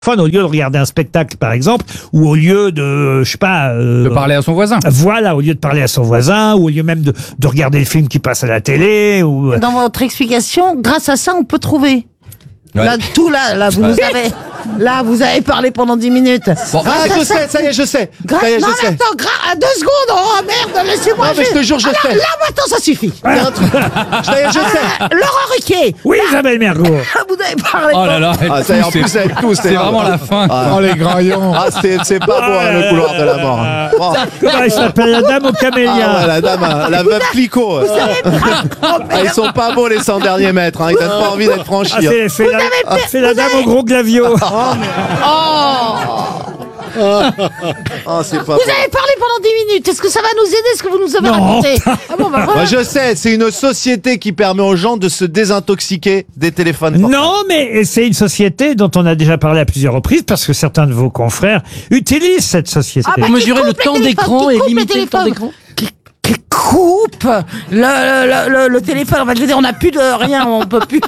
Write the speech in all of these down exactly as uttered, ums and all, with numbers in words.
Au lieu de regarder un spectacle, par exemple, ou au lieu de, je sais pas... Euh, de parler à son voisin. Voilà, au lieu de parler à son voisin, ou au lieu même de, de regarder le film qui passe à la télé, ou... Dans votre explication, grâce à ça, on peut trouver. Ouais. Là, tout là, là, vous nous avez... Là, vous avez parlé pendant dix minutes. Bon, ah, je sais, ça y est, je sais. Gra- Ça y est, je non, sais. mais attends, gra- à deux secondes, oh merde, laissez-moi. Non, mais je te jure, je Alors, sais. Là, maintenant, ça suffit. Il y a un truc. Ça y est, je sais. Ah, Laurent Ruquier. Oui, Isabelle Mergo. Vous avez parlé. Oh là là, elle Ah, ça y est, en tousse, plus, c'est- elle tousse. c'est vraiment la fin. Ah, Oh les graillons. ah, c'est, c'est pas beau, hein, le couloir de la mort. hein. Bon. Comment elle s'appelle, la dame au camélia? Ah ouais, la dame, hein, la veuve Clicquot. Ah, ils sont pas beaux les cent derniers mètres, hein. Ils donnent pas envie d'être Ah, franchis. hein. c'est, c'est la, avez- c'est la dame au gros glavio. Ah, c'est pas Vous beau. avez parlé pendant dix minutes. Est-ce que ça va nous aider, ce que vous nous avez Non. raconté? Ah bon, bah voilà. Moi, je sais, c'est une société qui permet aux gens de se désintoxiquer des téléphones portables. Non, mais c'est une société dont on a déjà parlé à plusieurs reprises, parce que certains de vos confrères utilisent cette société. Ah, bah, Pour qui mesurer coupe le les temps téléphones, d'écran qui et coupe les limiter le temps téléphones. d'écran. Qui, qui coupe le, le, le, le téléphone. En fait, je veux dire, on n'a plus de rien, on peut plus.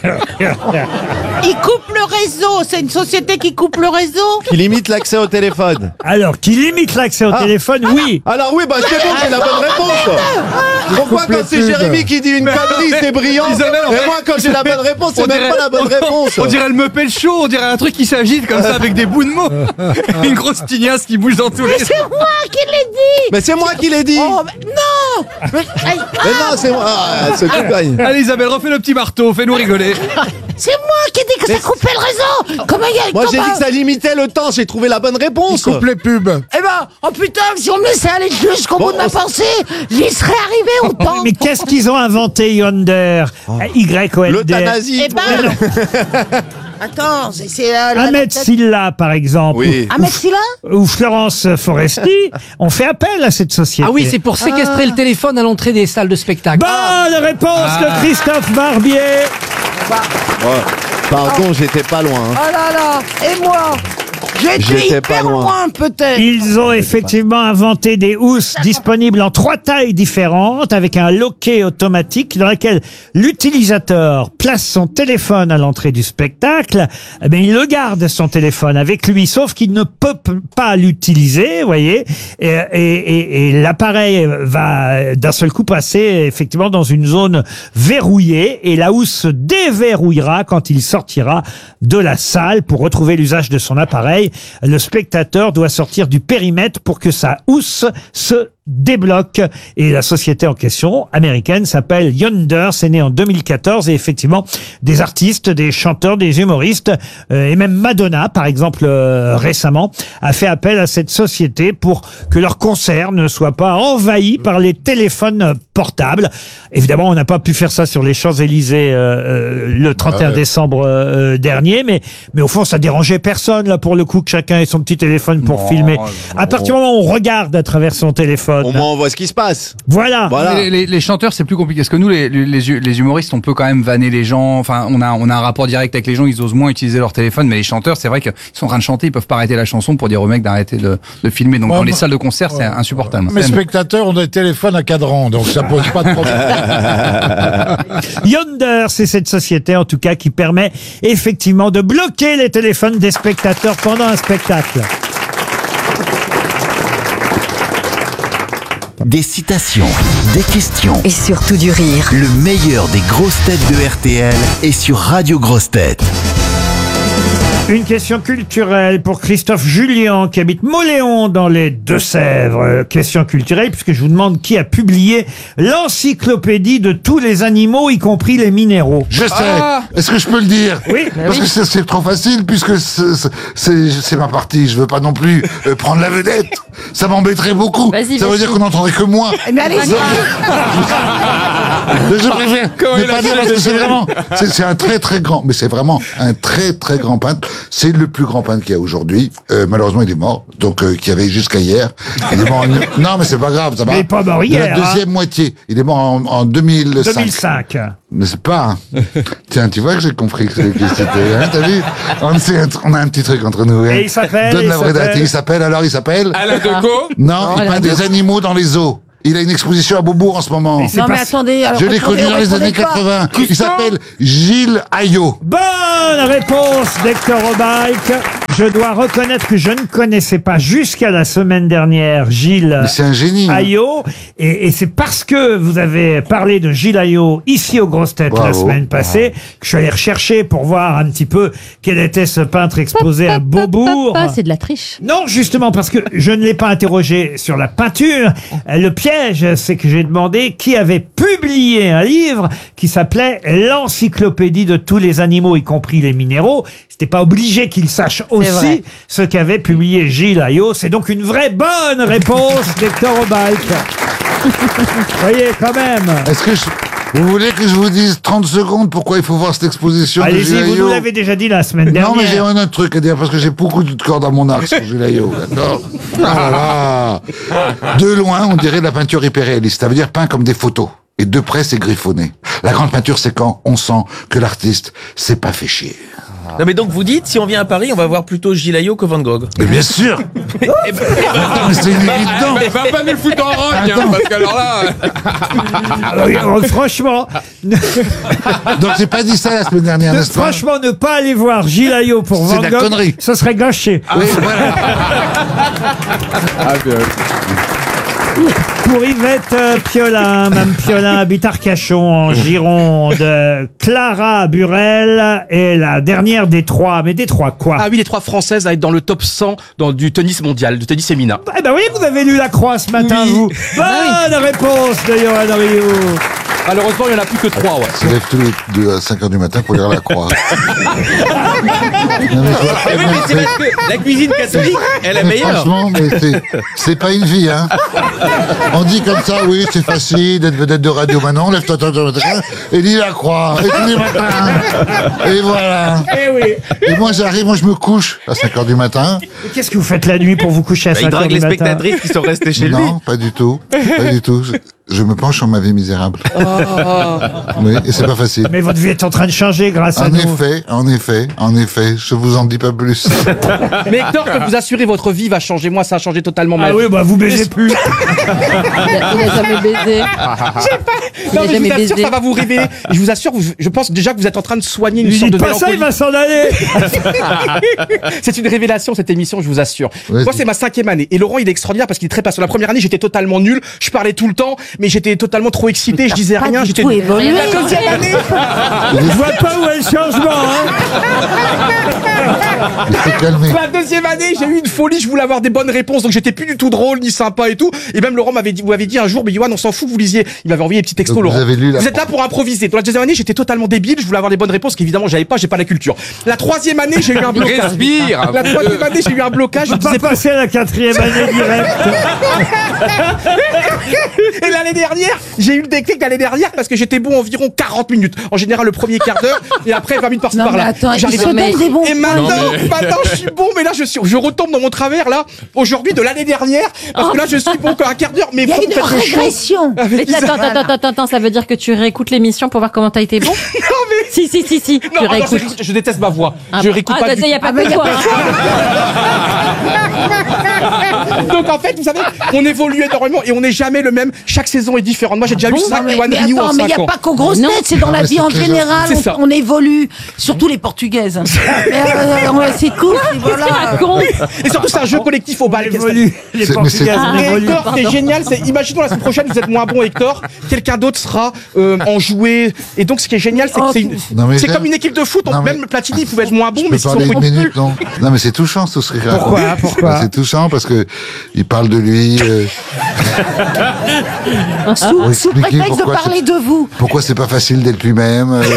Il coupe le réseau. C'est une société qui coupe le réseau. Qui limite l'accès au téléphone. Alors, qui limite l'accès au Ah. téléphone, oui. Alors oui, bah c'est bon, j'ai la bonne réponse. Pourquoi coupe les quand c'est pubs. Jérémy qui dit une connerie, c'est brillant, Isabelle, en et fait, moi quand j'ai la bonne réponse, c'est on même dirait- pas la bonne réponse. On dirait le Muppet Show, on dirait un truc qui s'agite comme ça avec des bouts de mots. Une grosse tignasse qui bouge dans tous les... C'est moi qui l'ai dit. Mais c'est moi qui l'ai dit. Oh, mais non. Mais, aïe, Mais non, c'est moi. Ah, ce coup de gagne. Allez Isabelle, refais le petit marteau, fais-nous rigoler. c'est moi qui ai dit que ça coupait le réseau. Comment il y a Moi j'ai comment- dit que ça limitait le temps, j'ai trouvé la bonne réponse. Coupe les pubs. Eh ben, oh putain, si on me laissait aller jusqu'au Bon, bout de ma on s- pensée, j'y serais arrivé au temps. Mais qu'est-ce qu'ils ont inventé, Yonder? Y O N D R. L'euthanasie. Eh ben, attends, c'est c'est euh, la- Ahmed la- Silla, par exemple, Oui. Ahmed Silla. ou Florence Foresti, ont fait appel à cette société. Ah oui, c'est pour séquestrer le téléphone à l'entrée des salles de spectacle. Bonne réponse Ah. de Christophe Barbier. Ouais. Pardon, j'étais pas loin. hein. Oh là là, et moi, j'étais J'étais pas hyper loin. loin, peut-être. Ils ont effectivement inventé des housses disponibles en trois tailles différentes avec un loquet automatique dans lequel l'utilisateur place son téléphone à l'entrée du spectacle. Eh bien, il le garde son téléphone avec lui, sauf qu'il ne peut p- pas l'utiliser, vous voyez. Et, et, et, et l'appareil va d'un seul coup passer effectivement dans une zone verrouillée et la housse se déverrouillera quand il sortira de la salle pour retrouver l'usage de son appareil. Le spectateur doit sortir du périmètre pour que sa housse se débloque. Et la société en question, américaine, s'appelle Yonder. C'est né en deux mille quatorze et effectivement, des artistes, des chanteurs, des humoristes euh, et même Madonna, par exemple, euh, récemment, a fait appel à cette société pour que leurs concerts ne soient pas envahis par les téléphones portables. Évidemment, on n'a pas pu faire ça sur les Champs-Élysées euh, euh, le trente et un ouais. décembre euh, dernier, mais mais au fond, ça dérangeait personne là pour le coup que chacun ait son petit téléphone pour Non, filmer. non. À partir du moment où on regarde à travers son téléphone, Au moins on voit ce qui se passe. voilà. Voilà. Les, les- les chanteurs, c'est plus compliqué. Parce que nous, les, les, les humoristes, on peut quand même vanner les gens. Enfin, on a, on a un rapport direct avec les gens. Ils osent moins utiliser leur téléphone. Mais les chanteurs, c'est vrai qu'ils sont en train de chanter. Ils peuvent pas arrêter la chanson pour dire aux mecs d'arrêter de, de filmer. Donc, Ouais, dans les moi- salles de concert, c'est insupportable. Mes spectateurs ont des téléphones à cadran, donc ça pose pas de problème. Yonder, c'est cette société en tout cas qui permet effectivement de bloquer les téléphones des spectateurs pendant un spectacle. Des citations, des questions. Et surtout du rire. Le meilleur des grosses têtes de R T L est sur Radio Grosses Têtes. Une question culturelle pour Christophe Julien qui habite Moléon dans les Deux-Sèvres. Euh, Question culturelle puisque je vous demande qui a publié l'encyclopédie de tous les animaux, y compris les minéraux. Je sais. Ah. Est-ce que je peux le dire? Oui. Parce que c'est- c'est trop facile, puisque c'est- c'est- c'est c'est ma partie. Je veux pas non plus euh, prendre la vedette. Ça m'embêterait beaucoup. Vas-y, Ça veut vas-y. dire qu'on n'entendrait que moi. Mais allez-y. Mais je préfère Comment ne il a pas dire fait parce que c'est vraiment, c'est c'est un très très grand, mais c'est vraiment un très très grand peintre. C'est le plus grand peintre qu'il y a aujourd'hui. Euh, malheureusement, il est mort, donc euh, qui avait jusqu'à hier. Il est mort. En... Non, mais c'est pas grave, ça va. Il est pas mort De hier, La deuxième moitié. Il est mort en, en deux mille cinq. deux mille cinq. Mais c'est pas. Hein. Tiens, tu vois que j'ai compris que c'était. que c'était, Hein, t'as vu on, sait un tr- on a un petit truc entre nous. Hein. Et il s'appelle, Donne il la vraie date. s'appelle Il s'appelle alors. Il s'appelle. Alain Decaux. Non, il peint des animaux dans les zoos. Il a une exposition à Beaubourg en ce moment. c'est Non, pas- mais attendez. Alors, Je l'ai répondez, connu dans les répondez années pas. quatre-vingts. Il s'appelle Gilles Ayot. Bonne réponse d'Hector Robaik. je dois reconnaître que je ne connaissais pas jusqu'à la semaine dernière Gilles Mais c'est un génie. hein. Ayot. Et, et c'est parce que vous avez parlé de Gilles Ayot ici aux Grosses Têtes la Bravo. semaine passée que je suis allé rechercher pour voir un petit peu quel était ce peintre exposé à Beaubourg. Pas, c'est de la triche. Non, justement, parce que je ne l'ai pas interrogé sur la peinture. Le piège, c'est que j'ai demandé qui avait publié un livre qui s'appelait L'encyclopédie de tous les animaux, y compris les minéraux. C'était pas obligé qu'il sache aussi vrai. ce qu'avait publié Gilles Ayot. C'est donc une vraie bonne réponse d'Hector Obalk. Voyez, quand même. Est-ce que je... vous voulez que je vous dise trente secondes pourquoi il faut voir cette exposition de Allez-y, Gilles vous Ayot nous l'avez déjà dit la semaine Non, mais j'ai dernière. un autre truc à dire parce que j'ai beaucoup de cordes à mon arc sur Gilles Ayot, d'accord. Ah là. De loin, on dirait de la peinture hyperréaliste. Ça veut dire peint comme des photos. Et de près, c'est griffonné. La grande peinture, c'est quand on sent que l'artiste s'est pas fait chier. Non mais donc vous dites, si on vient à Paris, on va voir plutôt Gilles Ayot que Van Gogh. Mais bien sûr. Eh ben, eh ben, Attends, mais c'est une évidence. Mais va pas nous le foutre en rogne, hein, parce qu'alors là. Ah oui, alors, franchement, Donc j'ai pas dit ça la semaine dernière, ne- n'est-ce pas? franchement, ne pas aller voir Gilles Ayot pour C'est Van de la Gogh, connerie. ce serait gâché. Oui, voilà. Ah, bien. Pour Yvette euh, Piolin, Mme Piolin habite Arcachon en Gironde. Euh, Clara Burel est la dernière des trois. Mais des trois quoi? Ah oui, les trois françaises à être dans le top cent dans, du tennis mondial, du tennis féminin. Eh ben oui, vous avez lu La Croix ce matin, Oui. vous. Bonne réponse de Yoann Rioux. Malheureusement, il n'y en a plus que trois, ouais. Se lève tous les deux à cinq heures du matin pour lire la croix. Non, mais je vois très oui, bien, mais c'est parce que la cuisine catholique, elle est mais meilleure. franchement, mais c'est, c'est pas une vie, hein. On dit comme ça, oui, c'est facile d'être vedette de radio maintenant, lève-toi, toi, toi, toi, et lis la croix, et tous les matins. Et voilà. Eh oui. Et moi, j'arrive, moi, je me couche à cinq heures du matin. Et qu'est-ce que vous faites la nuit pour vous coucher à Bah, il cinq heures drague du les matin? spectatrices qui sont restées chez lui. Non, pas du tout. Pas du tout. Je, je me penche sur ma vie misérable. Oui, et c'est pas facile. Mais votre vie est en train de changer grâce à En nous. effet, en effet, en effet, je vous en dis pas plus. Mais Hector, je peux vous assurer, votre vie va changer. Moi, ça a changé totalement ma Ah vie. oui, bah vous baisez plus. Il a, il a jamais baisé. Il Non, a mais je jamais vous assure, baisé. ça va vous réveiller. Et je vous assure, vous- je pense déjà que vous êtes en train de soigner une Ne sorte de dites pas ça, il mélancolie. va s'en aller. C'est une révélation, cette émission, je vous assure. Vas-y. Moi, c'est ma cinquième année. Et Laurent, il est extraordinaire parce qu'il est très patient. La première année, j'étais totalement nul. Je parlais tout le temps, mais j'étais totalement trop excité. Je disais Pas rien. du J'étais tout évolué. La deuxième année, Je vois pas où est le changement. Hein. Il s'est calmé. la deuxième année, j'ai eu une folie. Je voulais avoir des bonnes réponses, donc j'étais plus du tout drôle ni sympa et tout. Et même Laurent m'avait dit, vous m'avez dit un jour, mais Yoann, on s'en fout, vous lisiez. Il m'avait envoyé des petits textos, Donc vous Laurent. avez lu la Vous êtes là pour improviser. Dans la deuxième année, j'étais totalement débile. Je voulais avoir des bonnes réponses qu'évidemment j'avais pas. J'ai pas la culture. La troisième année, j'ai eu un blocage. Respire. La troisième année, j'ai eu un blocage. Je On me va disais pas passer à la quatrième année directe. Et l'année dernière, j'ai eu le déclic l'année dernière parce que j'étais bon environ quarante minutes. En général, le premier quart d'heure et après vingt minutes par-ci Non, mais par-là. attends, il J'arrive se à- donne des bons Et points. maintenant, maintenant, je suis bon, mais là, je suis, je retombe dans mon travers, là, aujourd'hui, de l'année dernière, parce que là, je suis bon qu'un quart d'heure, mais Il y a faut une me faire des choses. régression. Mais attends, attends, attends, attends, attends, ça veut dire que tu réécoutes l'émission pour voir comment t'as été bon? Non, mais, Si, si, si, si. non, tu alors, réécoutes. je, je déteste ma voix. Ah, je réécoute ah, pas bah, du ça, y a tout. pas que toi. hein. Donc, en fait, vous savez, on évolue énormément et on n'est jamais le même. Chaque saison est différente. Moi, j'ai déjà eu Non, cinq mais, Yoann mais Rioux en attends, mais il cinq n'y a ans. pas qu'aux grosses Non. têtes, c'est dans la mais vie c'est en très général, C'est on, ça. on évolue, surtout les portugaises. Mais, euh, ouais, c'est cool, et voilà. Con. Et surtout, c'est un jeu collectif au bal. Évolue. Les C'est- mais c'est- Portugaises Ah, Et évoluent. Hector, c'est génial. C'est, imaginons la semaine prochaine, vous êtes moins bon, Hector. Quelqu'un d'autre sera euh, en jouet. Et donc, ce qui est génial, c'est que Oh, c'est, une- Non, mais c'est j'aime. comme une équipe de foot. On- Non, mais- même Platini pouvait être moins bon, Je mais peux si on parler une compte plus. minute, non? Non, mais c'est touchant, ce serait grave. Pourquoi Pourquoi C'est touchant parce que il parle de lui. Euh, Sous, pour sous expliquer prétexte de pourquoi parler c'est- de vous. Pourquoi c'est pas facile d'être lui-même euh,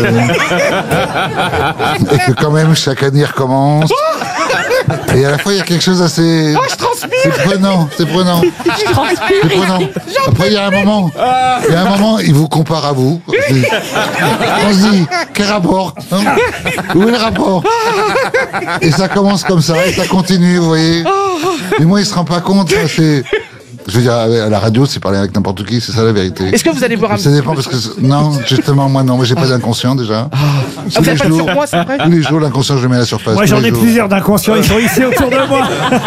et que quand même chaque année il recommence. Et à la fois il y a quelque chose assez. Oh, je transpire. C'est prenant, c'est prenant. C'est prenant. Après il y a un moment, il y a un moment, il vous compare à vous. C'est- On se dit quel rapport hein? Où est le rapport? Et ça commence comme ça et ça continue, vous voyez. Mais moi il se rend pas compte. hein, C'est Je veux dire, à la radio, c'est parler avec n'importe qui, c'est ça la vérité. Est-ce que vous allez boire un Ça dépend parce que non, justement moi non, moi j'ai pas d'inconscient déjà. Ah, vous avez pas de surpoids, c'est vrai? tous les jours l'inconscient je le mets à la surface. Moi tous j'en les ai jours. plusieurs d'inconscients, ils sont ici autour de moi.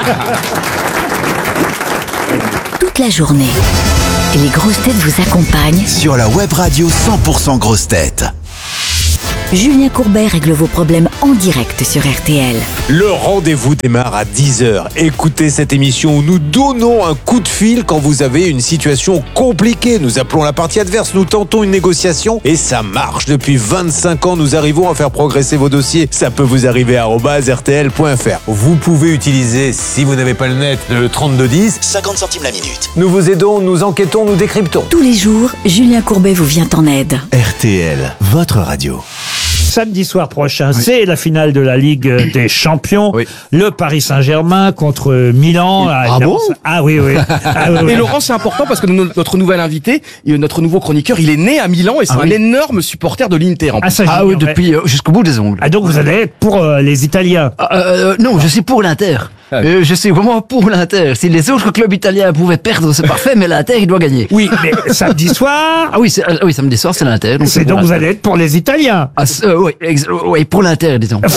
Toute la journée, les grosses têtes vous accompagnent. Sur la web radio cent pour cent grosses têtes. Julien Courbet règle vos problèmes en direct sur R T L. Le rendez-vous démarre à dix heures. Écoutez cette émission où nous donnons un coup de fil quand vous avez une situation compliquée. Nous appelons la partie adverse, nous tentons une négociation et ça marche. Depuis vingt-cinq ans, nous arrivons à faire progresser vos dossiers. Ça peut vous arriver à arobase r t l point f r. Vous pouvez utiliser, si vous n'avez pas le net, le trente-deux dix. cinquante centimes la minute. Nous vous aidons, nous enquêtons, nous décryptons. Tous les jours, Julien Courbet vous vient en aide. R T L, votre radio. Samedi soir prochain, oui. c'est la finale de la Ligue des Champions. Oui. Le Paris Saint-Germain contre Milan. Ah bon ? Ah oui, oui. Ah, oui, oui. Et Laurent, c'est important parce que notre nouvel invité, notre nouveau chroniqueur, il est né à Milan et c'est ah, un oui. énorme supporter de l'Inter. En ah, ça, ah oui, depuis euh, jusqu'au bout des ongles. Ah donc vous allez être pour euh, les Italiens ? euh, Non, je suis pour l'Inter. Ah oui. euh, je suis vraiment pour l'Inter. Si les autres clubs italiens pouvaient perdre, c'est parfait, mais l'Inter, il doit gagner. Oui, mais samedi soir... Ah oui, c'est, euh, oui samedi soir, c'est l'Inter. Donc c'est, c'est donc vous allez être pour les Italiens. Ah, euh, oui, ex- oui, pour l'Inter, disons. Il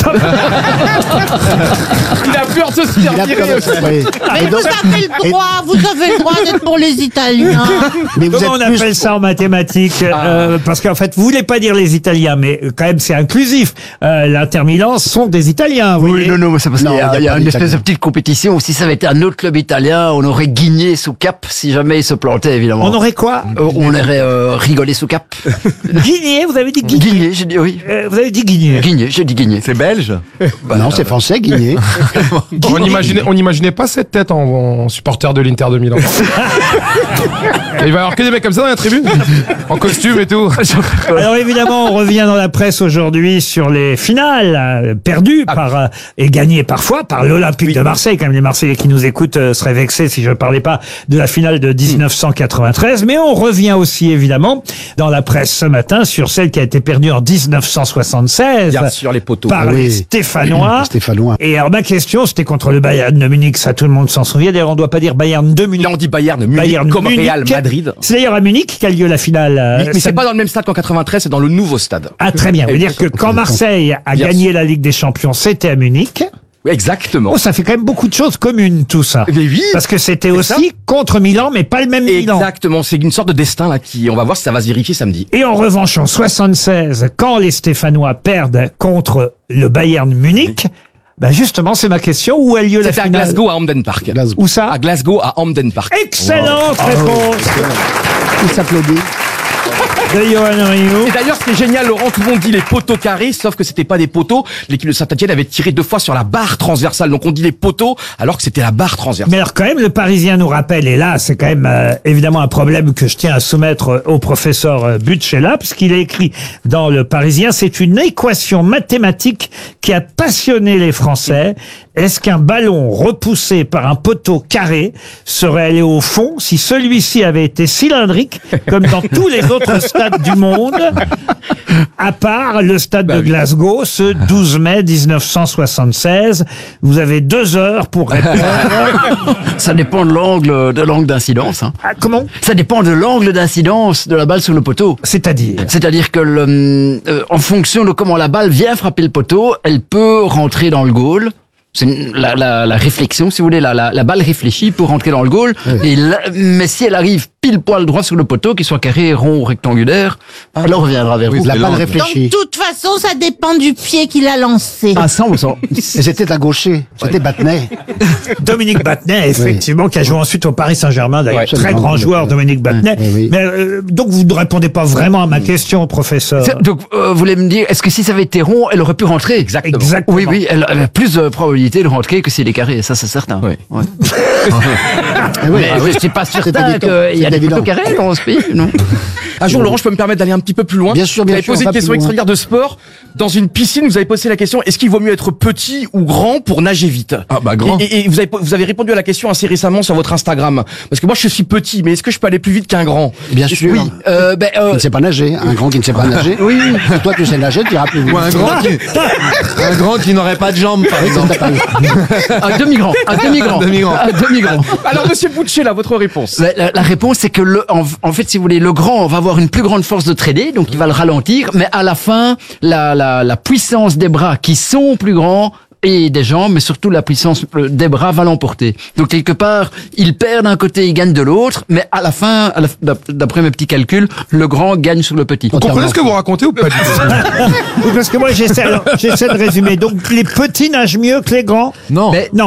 a peur de se faire tirer aussi. Mais vous avez le droit, vous avez le droit d'être pour les Italiens. Mais comment on appelle ça en mathématiques ah. euh, Parce qu'en fait, vous voulez pas dire les Italiens, mais quand même c'est inclusif. Euh, L'Inter Milan sont des Italiens. Oui, oui non, non, c'est parce qu'il y a, il y a une espèce de petite compétition. Si ça avait été un autre club italien, on aurait guigné sous cap si jamais il se plantait, évidemment. On aurait quoi euh, On aurait euh, rigolé sous cap. Guigné, vous avez dit Guigné Guigné, j'ai dit oui. Euh, vous avez dit Guigné. Guigné, j'ai dit Guigné. C'est belge bah Non, c'est français, Guigné. on n'imaginait on n'imaginait pas cette tête en, en supporter de l'Inter de Milan. Il va y avoir que des mecs comme ça dans la tribune, en costume et tout. Alors évidemment, on revient dans la presse aujourd'hui sur les finales euh, perdues ah. par euh, et gagnées parfois par l'Olympique oui. de Marseille. Quand même, les Marseillais qui nous écoutent euh, seraient vexés si je ne parlais pas de la finale de dix-neuf cent quatre-vingt-treize. Mais on revient aussi évidemment dans la presse ce matin sur celle qui a été perdue en dix-neuf cent soixante-seize. Bien sûr, les poteaux. Par oui. les Stéphanois. Stéphanois. Et alors ma question, c'était contre le Bayern de Munich. Ça, tout le monde s'en souvient. D'ailleurs, on ne doit pas dire Bayern de Munich. Là, on dit Bayern de Munich, Bayern comme Munich. Real Madrid. C'est d'ailleurs à Munich qu'a lieu la finale. Mais, mais c'est pas dans le même stade qu'en quatre-vingt-treize, c'est dans le nouveau stade. Ah, très bien. Ça veut dire que quand Marseille a bien gagné sûr. la Ligue des Champions, c'était à Munich. Exactement. Oh, ça fait quand même beaucoup de choses communes, tout ça. Mais oui. Parce que c'était aussi ça. contre Milan, mais pas le même Exactement. Milan. Exactement. C'est une sorte de destin, là, qui, on va voir si ça va se vérifier samedi. Et en revanche, en soixante-seize, quand les Stéphanois perdent contre le Bayern Munich, oui. Ben justement, c'est ma question. Où a lieu la finale ? C'était à Glasgow, à Hampden Park. Glasgow. Où ça ? À Glasgow, à Hampden Park. Excellente wow. réponse. Oh. Il s'applaudit. De Johan Rioux. Et d'ailleurs, ce qui est génial, Laurent, tout le monde dit les poteaux carrés, sauf que c'était pas des poteaux. L'équipe de Saint-Etienne avait tiré deux fois sur la barre transversale, donc on dit les poteaux, alors que c'était la barre transversale. Mais alors quand même, le Parisien nous rappelle, et là, c'est quand même euh, évidemment un problème que je tiens à soumettre au professeur euh, Butchela, puisqu'il a écrit dans le Parisien, c'est une équation mathématique qui a passionné les Français. Est-ce qu'un ballon repoussé par un poteau carré serait allé au fond si celui-ci avait été cylindrique, comme dans tous les autres stades du monde, à part le stade bah de oui. Glasgow, ce douze mai dix-neuf cent soixante-seize. Vous avez deux heures pour répondre. Ça dépend de l'angle, de l'angle d'incidence. Hein. Ah, comment ? Ça dépend de l'angle d'incidence de la balle sur le poteau. C'est-à-dire ? C'est-à-dire que, le, euh, en fonction de comment la balle vient frapper le poteau, elle peut rentrer dans le goal. C'est la, la, la réflexion, si vous voulez, la, la, la balle réfléchit pour rentrer dans le goal. Oui. Et là, mais si elle arrive pile poil droit sur le poteau, qu'il soit carré, rond ou rectangulaire, ah. alors on reviendra vers oui, vous. La balle réfléchit. Donc, de toute façon, ça dépend du pied qu'il a lancé. Ah, cent pour cent. Et c'était un gaucher. C'était Battenet. Dominique Battenet, effectivement, oui. qui a joué ensuite au Paris Saint-Germain. D'ailleurs, ouais, très grand joueur, oui. Dominique Battenet. Oui, oui. Mais euh, donc, vous ne répondez pas vraiment à ma question, professeur. C'est, donc, euh, vous voulez me dire, est-ce que si ça avait été rond, elle aurait pu rentrer ? Exactement. Exactement. Oui, oui, elle avait plus de probabilité de rentrer que si elle est carrée. Ça, c'est certain. Oui. Ouais. oui, mais oui. je suis pas certain qu'il y a des poteaux carrés dans ce pays, non ? Un jour, Laurent, je peux me permettre d'aller un petit peu plus loin. Bien sûr, bien sûr. Vous avez posé une question extraordinaire de sport. Dans une piscine, vous avez posé la question, est-ce qu'il vaut mieux être petit ou grand pour nager vite ? Ah, bah, grand. Et, et, et vous, avez, vous avez répondu à la question assez récemment sur votre Instagram. Parce que moi, je suis petit, mais est-ce que je peux aller plus vite qu'un grand ? Bien sûr. Oui. Euh, ben, euh... Qui ne sait pas nager. Un grand qui ne sait pas nager. Oui. Toi, tu sais nager, tu iras plus vite. Ou un grand qui, un grand qui n'aurait pas de jambes, par exemple. Un demi-grand. Un demi-grand. Un demi-grand. Un demi-grand. Alors, monsieur Boucher, votre réponse. La, la, la réponse, c'est que le, en, en fait, si vous voulez, le grand va avoir une plus grande force de traîner, donc il va le ralentir, mais à la fin, la, la, la puissance des bras qui sont plus grands et des jambes, mais surtout la puissance euh, des bras va l'emporter. Donc quelque part, il perd d'un côté, il gagne de l'autre, mais à la fin, à la- d'après mes petits calculs, le grand gagne sur le petit. Vous comprenez ce que vous racontez ou pas du tout? Oui, parce que moi, j'essaie, alors, j'essaie de résumer. Donc, les petits nagent mieux que les grands? Non. Mais Non.